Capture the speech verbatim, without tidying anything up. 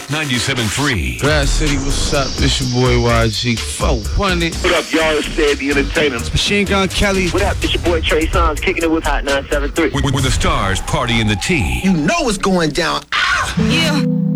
ninety-seven point three. Grass City, what's up? It's your boy Y G four hundred. What up, y'all? It's Ted the Entertainer. It's Machine Gun Kelly. What up? It's your boy Trey Songz kicking it with Hot nine seven three. Where the stars party in the T. You know what's going down. Ah! Yeah.